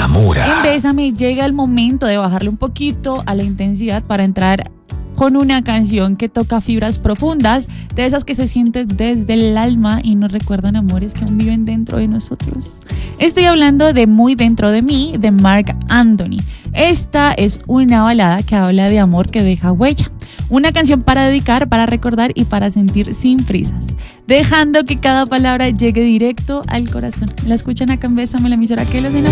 enamora. En Bésame llega el momento de bajarle un poquito a la intensidad para entrar con una canción que toca fibras profundas, de esas que se sienten desde el alma y nos recuerdan amores que aún viven dentro de nosotros. Estoy hablando de Muy Dentro de Mí, de Marc Anthony. Esta es una balada que habla de amor que deja huella. Una canción para dedicar, para recordar y para sentir sin prisas, dejando que cada palabra llegue directo al corazón. La escuchan acá en Bésame, la emisora que los